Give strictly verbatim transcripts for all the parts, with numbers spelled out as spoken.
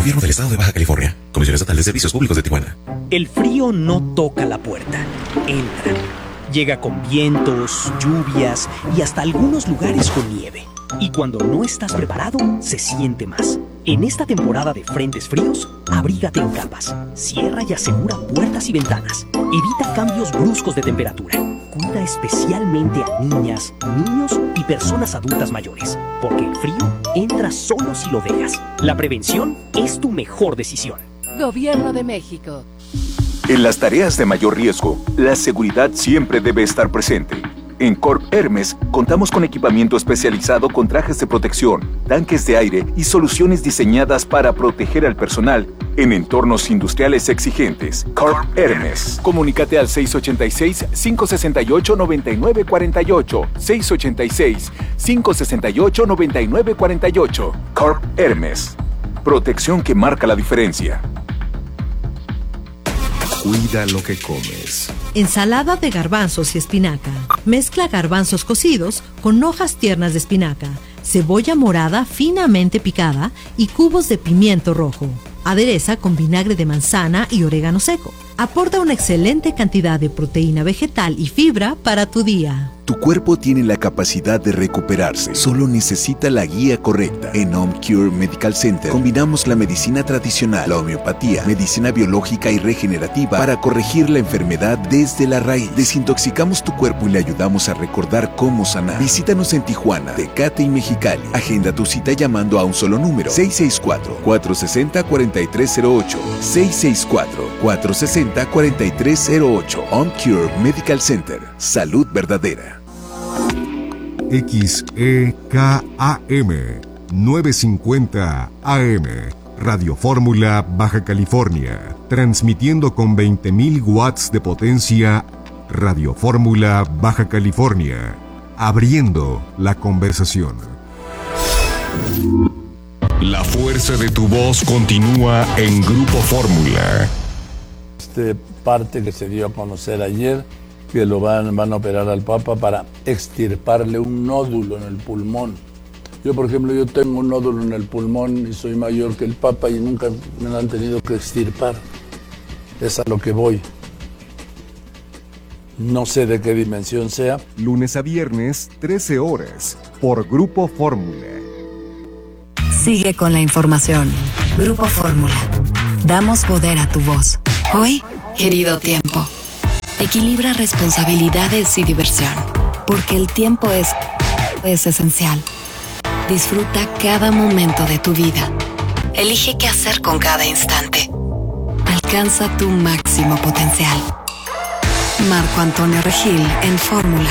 Gobierno del Estado de Baja California. Comisión Estatal de Servicios Públicos de Tijuana. El frío no toca la puerta, entra. Llega con vientos, lluvias y hasta algunos lugares con nieve. Y cuando no estás preparado, se siente más. En esta temporada de frentes fríos, abrígate en capas. Cierra y asegura puertas y ventanas. Evita cambios bruscos de temperatura. Cuida especialmente a niñas, niños y personas adultas mayores, porque el frío entra solo si lo dejas. La prevención es tu mejor decisión. Gobierno de México. En las tareas de mayor riesgo, la seguridad siempre debe estar presente. En Corp Hermes contamos con equipamiento especializado con trajes de protección, tanques de aire y soluciones diseñadas para proteger al personal en entornos industriales exigentes. Corp Hermes. Comunícate al seis ocho seis, cinco seis ocho, nueve nueve cuatro ocho, seis ocho seis, cinco seis ocho, nueve nueve cuatro ocho. Corp Hermes. Protección que marca la diferencia. Cuida lo que comes. Ensalada de garbanzos y espinaca. Mezcla garbanzos cocidos con hojas tiernas de espinaca, cebolla morada finamente picada y cubos de pimiento rojo. Adereza con vinagre de manzana y orégano seco. Aporta una excelente cantidad de proteína vegetal y fibra para tu día. Tu cuerpo tiene la capacidad de recuperarse, solo necesita la guía correcta. En OmCure Medical Center combinamos la medicina tradicional, la homeopatía, medicina biológica y regenerativa para corregir la enfermedad desde la raíz. Desintoxicamos tu cuerpo y le ayudamos a recordar cómo sanar. Visítanos en Tijuana, Tecate y Mexicali. Agenda tu cita llamando a un solo número: seis seis cuatro, cuatro seis cero, cuatro tres cero ocho, seis seis cuatro, cuatro seis cero, cuatro tres cero ocho. OmCure Medical Center. Salud verdadera. X E K A M novecientos cincuenta A M, Radio Fórmula, Baja California, transmitiendo con veinte mil watts de potencia. Radio Fórmula, Baja California, abriendo la conversación. La fuerza de tu voz continúa en Grupo Fórmula. Este parte que se dio a conocer ayer, que lo van, van a operar al Papa para extirparle un nódulo en el pulmón. Yo, por ejemplo, yo tengo un nódulo en el pulmón y soy mayor que el Papa y nunca me lo han tenido que extirpar. Es a lo que voy. No sé de qué dimensión sea. Lunes a viernes, trece horas, por Grupo Fórmula. Sigue con la información. Grupo Fórmula. Damos poder a tu voz. Hoy, querido tiempo. Equilibra responsabilidades y diversión, porque el tiempo es, es esencial. Disfruta cada momento de tu vida. Elige qué hacer con cada instante. Alcanza tu máximo potencial. Marco Antonio Regil en Fórmula.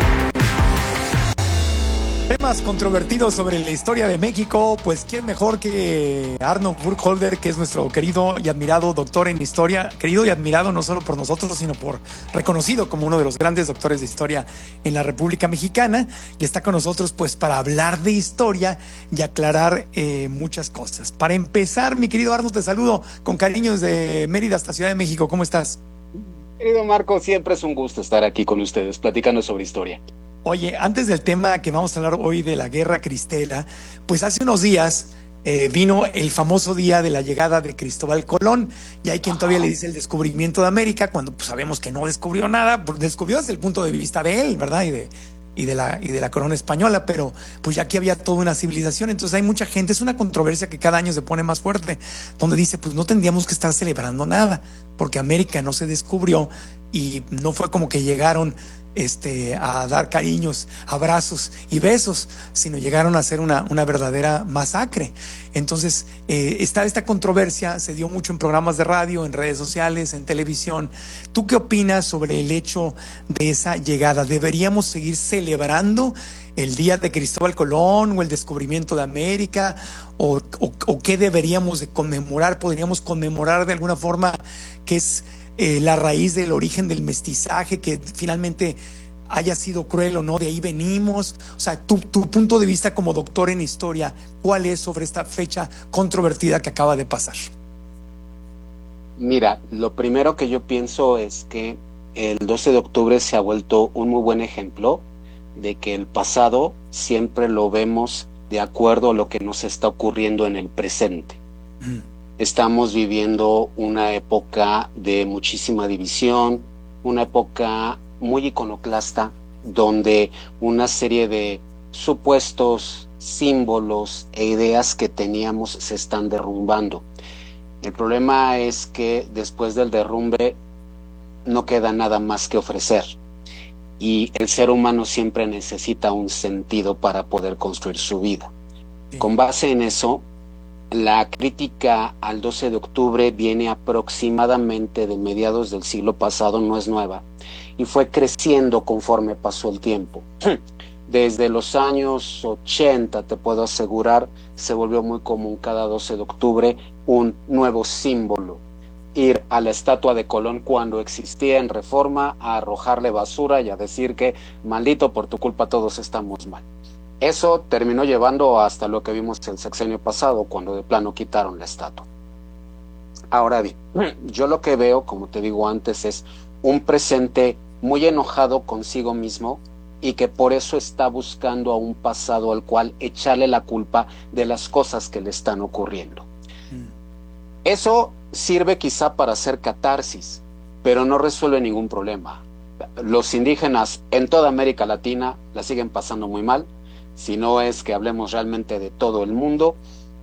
Temas controvertidos sobre la historia de México, pues quién mejor que Arnold Burkholder, que es nuestro querido y admirado doctor en historia, querido y admirado no solo por nosotros, sino por reconocido como uno de los grandes doctores de historia en la República Mexicana, y está con nosotros pues para hablar de historia y aclarar eh, muchas cosas. Para empezar, mi querido Arnold, te saludo con cariño desde Mérida hasta Ciudad de México. ¿Cómo estás? Querido Marco, siempre es un gusto estar aquí con ustedes, platicando sobre historia. Oye, antes del tema que vamos a hablar hoy de la Guerra Cristera, pues hace unos días eh, vino el famoso día de la llegada de Cristóbal Colón, y hay quien todavía le dice el descubrimiento de América, cuando pues sabemos que no descubrió nada, descubrió desde el punto de vista de él, ¿verdad? Y de, y de la, y de la corona española, pero pues ya aquí había toda una civilización. Entonces hay mucha gente, es una controversia que cada año se pone más fuerte, donde dice, pues no tendríamos que estar celebrando nada, porque América no se descubrió y no fue como que llegaron Este, a dar cariños, abrazos y besos, sino llegaron a hacer una, una verdadera masacre. Entonces, eh, está esta controversia, se dio mucho en programas de radio, en redes sociales, en televisión. ¿Tú qué opinas sobre el hecho de esa llegada? ¿Deberíamos seguir celebrando el día de Cristóbal Colón o el descubrimiento de América? ¿O, o, o qué deberíamos de conmemorar? ¿Podríamos conmemorar de alguna forma que es Eh, la raíz del origen del mestizaje, que finalmente haya sido cruel o no, de ahí venimos? O sea, tu, tu punto de vista como doctor en historia, ¿cuál es sobre esta fecha controvertida que acaba de pasar? Mira, lo primero que yo pienso es que el doce de octubre se ha vuelto un muy buen ejemplo de que el pasado siempre lo vemos de acuerdo a lo que nos está ocurriendo en el presente. Mm. estamos viviendo una época de muchísima división, una época muy iconoclasta, donde una serie de supuestos símbolos e ideas que teníamos se están derrumbando. El problema es que después del derrumbe no queda nada más que ofrecer, y el ser humano siempre necesita un sentido para poder construir su vida. Con base en eso, la crítica al doce de octubre viene aproximadamente de mediados del siglo pasado, no es nueva, y fue creciendo conforme pasó el tiempo. Desde los años ochenta, te puedo asegurar, se volvió muy común cada doce de octubre un nuevo símbolo. Ir a la estatua de Colón cuando existía en Reforma a arrojarle basura y a decir que maldito, por tu culpa todos estamos mal. Eso terminó llevando hasta lo que vimos el sexenio pasado, cuando de plano quitaron la estatua. Ahora bien, yo lo que veo, como te digo antes, es un presente muy enojado consigo mismo, y que por eso está buscando a un pasado al cual echarle la culpa de las cosas que le están ocurriendo. Mm. Eso sirve quizá para hacer catarsis, pero no resuelve ningún problema. Los indígenas en toda América Latina la siguen pasando muy mal, si no es que hablemos realmente de todo el mundo.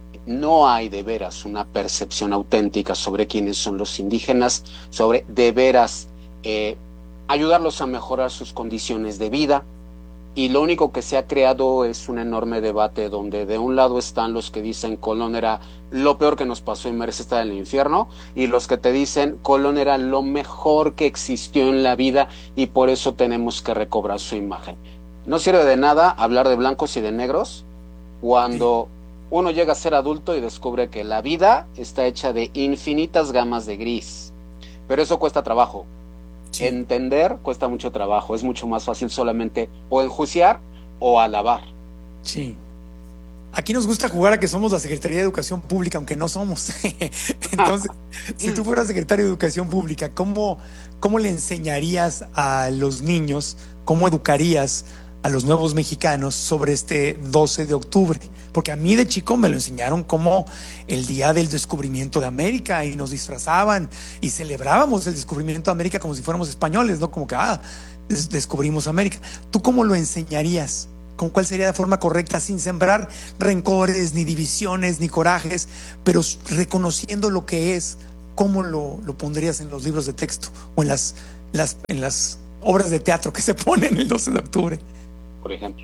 No hay de veras una percepción auténtica sobre quiénes son los indígenas, sobre de veras eh, ayudarlos a mejorar sus condiciones de vida, y lo único que se ha creado es un enorme debate donde de un lado están los que dicen Colón era lo peor que nos pasó y merece estar en el infierno, y los que te dicen Colón era lo mejor que existió en la vida y por eso tenemos que recobrar su imagen. No sirve de nada hablar de blancos y de negros cuando uno llega a ser adulto y descubre que la vida está hecha de infinitas gamas de gris, pero eso cuesta trabajo. Sí. Entender cuesta mucho trabajo, es mucho más fácil solamente o enjuiciar o alabar. Sí. Aquí nos gusta jugar a que somos la Secretaría de Educación Pública, aunque no somos. Entonces, si tú fueras secretario de Educación Pública, ¿cómo, cómo le enseñarías a los niños, cómo educarías a los nuevos mexicanos sobre este doce de octubre? Porque a mí de chico me lo enseñaron como el día del descubrimiento de América, y nos disfrazaban y celebrábamos el descubrimiento de América como si fuéramos españoles, ¿no? Como que, ah, des- descubrimos América. ¿Tú cómo lo enseñarías? ¿Con cuál sería la forma correcta, sin sembrar rencores, ni divisiones, ni corajes, pero reconociendo lo que es? ¿Cómo lo, lo pondrías en los libros de texto o en las, las, en las obras de teatro que se ponen el doce de octubre? Por ejemplo,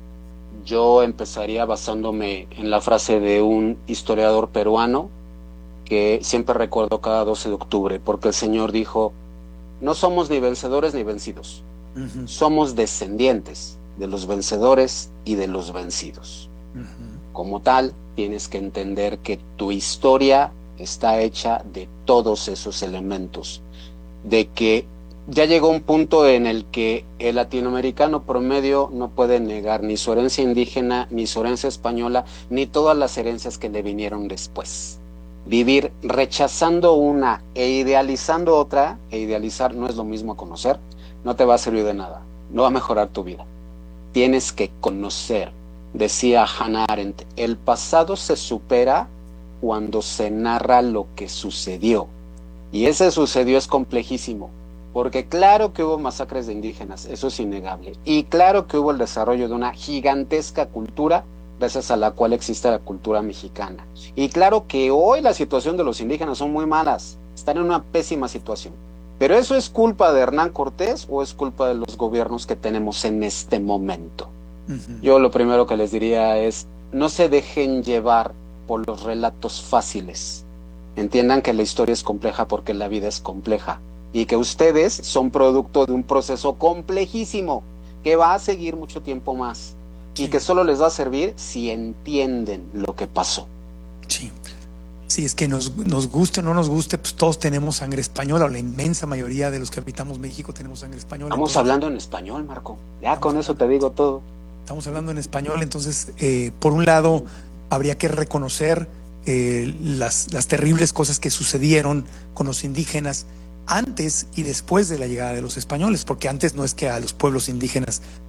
yo empezaría basándome en la frase de un historiador peruano que siempre recuerdo cada doce de octubre, porque el señor dijo: no somos ni vencedores ni vencidos, uh-huh. somos descendientes de los vencedores y de los vencidos. Uh-huh. Como tal, tienes que entender que tu historia está hecha de todos esos elementos, de que ya llegó un punto en el que el latinoamericano promedio no puede negar ni su herencia indígena, ni su herencia española, ni todas las herencias que le vinieron después. Vivir rechazando una e idealizando otra, e idealizar no es lo mismo a conocer, no te va a servir de nada, no va a mejorar tu vida. Tienes que conocer. Decía Hannah Arendt, el pasado se supera cuando se narra lo que sucedió. Y ese sucedió es complejísimo. Porque claro que hubo masacres de indígenas, eso es innegable. Y claro que hubo el desarrollo de una gigantesca cultura, gracias a la cual existe la cultura mexicana. Y claro que hoy la situación de los indígenas son muy malas, están en una pésima situación. ¿Pero eso es culpa de Hernán Cortés o es culpa de los gobiernos que tenemos en este momento? Uh-huh. Yo lo primero que les diría es, no se dejen llevar por los relatos fáciles. Entiendan que la historia es compleja porque la vida es compleja. Y que ustedes son producto de un proceso complejísimo que va a seguir mucho tiempo más, sí. y que solo les va a servir si entienden lo que pasó. Sí, sí, es que nos, nos guste o no nos guste, pues todos tenemos sangre española, o la inmensa mayoría de los que habitamos México tenemos sangre española. Estamos entonces, hablando en español, Marco, ya con eso te digo todo. Estamos hablando en español, entonces, eh, por un lado, habría que reconocer eh, las, las terribles cosas que sucedieron con los indígenas antes y después de la llegada de los españoles, porque antes no es que a los pueblos indígenas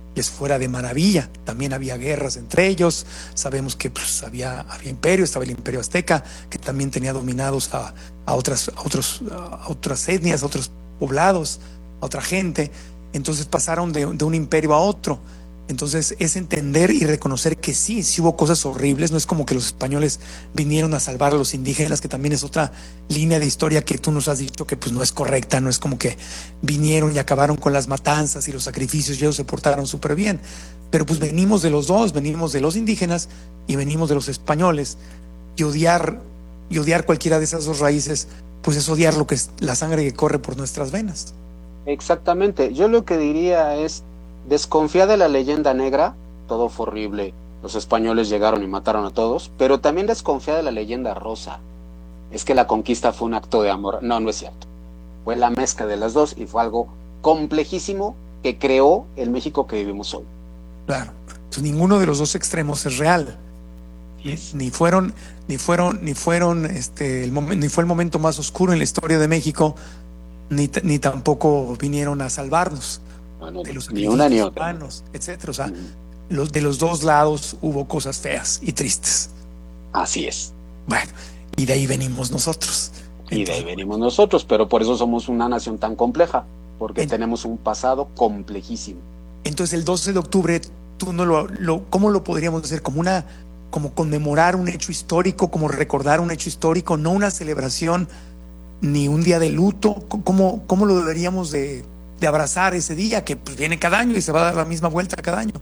les fuera de maravilla. También había guerras entre ellos. Sabemos que pues, había, había imperio, estaba el imperio azteca, que también tenía dominados a, a, otras, a, otros, a otras etnias, a otros poblados, a otra gente. Entonces pasaron de, de un imperio a otro. Entonces es entender y reconocer que sí, sí hubo cosas horribles. No es como que los españoles vinieron a salvar a los indígenas, que también es otra línea de historia que tú nos has dicho que pues no es correcta. No es como que vinieron y acabaron con las matanzas y los sacrificios y ellos se portaron súper bien. Pero pues venimos de los dos, venimos de los indígenas y venimos de los españoles. Y odiar, y odiar cualquiera de esas dos raíces, pues es odiar lo que es la sangre que corre por nuestras venas. Exactamente. Yo lo que diría es: desconfía de la leyenda negra, todo fue horrible, los españoles llegaron y mataron a todos, pero también desconfía de la leyenda rosa, es que la conquista fue un acto de amor. No, no es cierto, fue la mezcla de las dos y fue algo complejísimo que creó el México que vivimos hoy. Claro, pues ninguno de los dos extremos es real, yes. ni fueron, ni fueron, ni fueron, este, el momen, ni fue el momento más oscuro en la historia de México, ni, ni tampoco vinieron a salvarnos. Bueno, de los ni una ni otra, humanos, etcétera. O sea, mm. los, de los dos lados hubo cosas feas y tristes. Así es. Bueno, y de ahí venimos nosotros. Y Entonces, de ahí venimos nosotros, pero por eso somos una nación tan compleja, porque en, tenemos un pasado complejísimo. Entonces el doce de octubre, tú no lo, lo, ¿cómo lo podríamos hacer? Como una, como conmemorar un hecho histórico, como recordar un hecho histórico, no una celebración ni un día de luto. ¿Cómo, cómo lo deberíamos de de abrazar ese día que pues, viene cada año y se va a dar la misma vuelta cada año?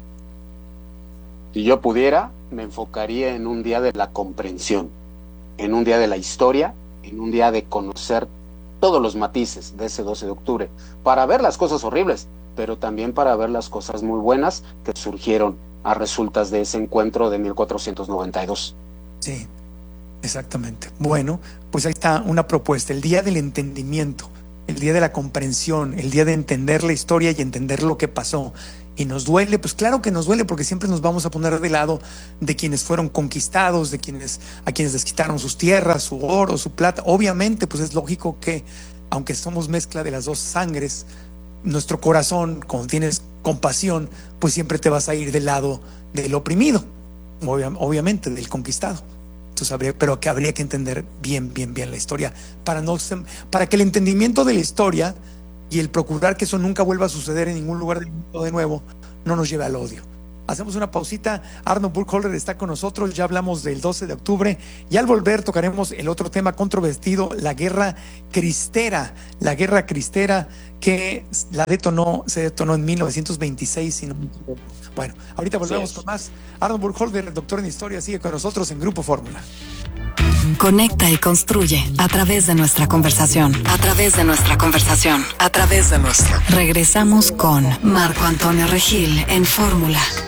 Si yo pudiera, me enfocaría en un día de la comprensión, en un día de la historia, en un día de conocer todos los matices de ese doce de octubre, para ver las cosas horribles, pero también para ver las cosas muy buenas que surgieron a resultas de ese encuentro de mil cuatrocientos noventa y dos. Sí, exactamente. Bueno, pues ahí está una propuesta, el día del entendimiento, el día de la comprensión, el día de entender la historia y entender lo que pasó. Y nos duele, pues claro que nos duele, porque siempre nos vamos a poner de lado de quienes fueron conquistados, de quienes a quienes les quitaron sus tierras, su oro, su plata. Obviamente, pues es lógico que, aunque somos mezcla de las dos sangres, nuestro corazón, cuando tienes compasión, pues siempre te vas a ir del lado del oprimido, obvia, obviamente, del conquistado. Entonces, habría, pero que habría que entender bien, bien, bien la historia para, no, para que el entendimiento de la historia y el procurar que eso nunca vuelva a suceder en ningún lugar del mundo de nuevo no nos lleve al odio. Hacemos una pausita. Arnold Burkholder está con nosotros. Ya hablamos del doce de octubre y al volver tocaremos el otro tema controvertido, la guerra cristera. La guerra cristera que la detonó, se detonó en mil novecientos veintiséis. Si no... Bueno, ahorita volvemos sí. con más. Arnold Burkholder, doctor en historia, sigue con nosotros en Grupo Fórmula. Conecta y construye a través de nuestra conversación. A través de nuestra conversación. A través de nuestra. Regresamos con Marco Antonio Regil en Fórmula.